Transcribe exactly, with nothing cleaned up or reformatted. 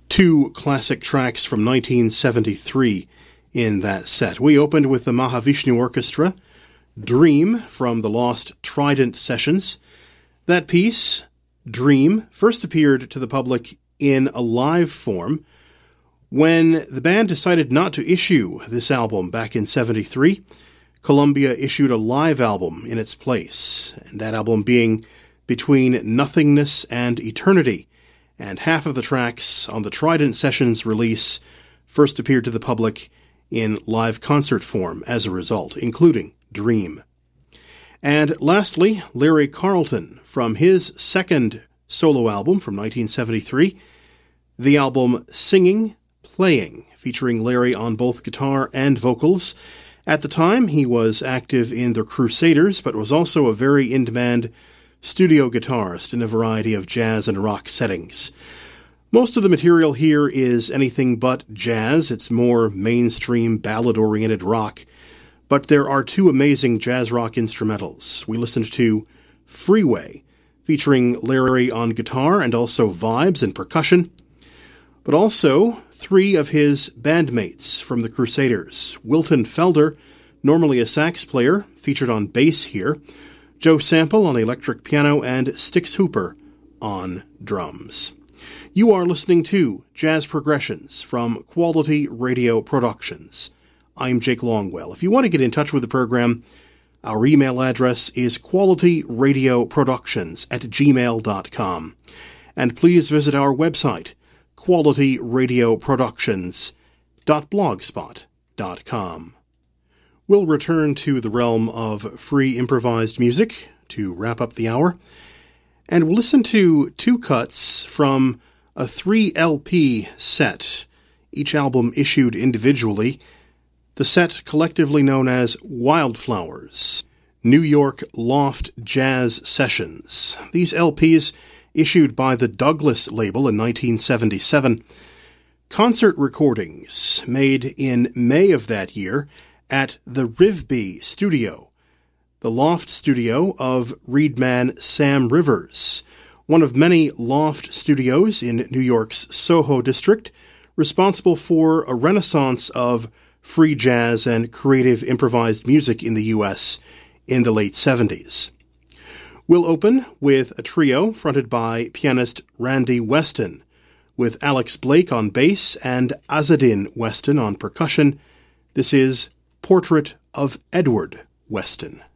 Two classic tracks from nineteen seventy-three in that set. We opened with the Mahavishnu Orchestra, Dream from the Lost Trident Sessions. That piece, Dream, first appeared to the public in a live form when the band decided not to issue this album back in seventy-three. Columbia issued a live album in its place, and that album being Between Nothingness and Eternity. And half of the tracks on the Trident Sessions release first appeared to the public in live concert form as a result, including Dream. And lastly, Larry Carlton from his second solo album from nineteen seventy-three, the album Singing, Playing, featuring Larry on both guitar and vocals. At the time, he was active in the Crusaders, but was also a very in-demand studio guitarist in a variety of jazz and rock settings. Most of the material here is anything but jazz. It's more mainstream, ballad-oriented rock. But there are two amazing jazz rock instrumentals. We listened to Freeway, featuring Larry on guitar and also vibes and percussion, but also three of his bandmates from the Crusaders. Wilton Felder, normally a sax player, featured on bass here, Joe Sample on electric piano, and Stix Hooper on drums. You are listening to Jazz Progressions from Quality Radio Productions. I'm Jake Longwell. If you want to get in touch with the program, our email address is qualityradioproductions at gmail dot com. And please visit our website, quality radio productions dot blogspot dot com. We'll return to the realm of free improvised music to wrap up the hour, and we'll listen to two cuts from a three L P set, each album issued individually. The set collectively known as Wildflowers, New York Loft Jazz Sessions. These L Ps issued by the Douglas label in nineteen seventy-seven. Concert recordings made in May of that year at the Rivby Studio, the loft studio of reedman Sam Rivers, one of many loft studios in New York's Soho district, responsible for a renaissance of free jazz and creative improvised music in the U S in the late seventies. We'll open with a trio fronted by pianist Randy Weston, with Alex Blake on bass and Azadin Weston on percussion. This is Portrait of Edward Weston.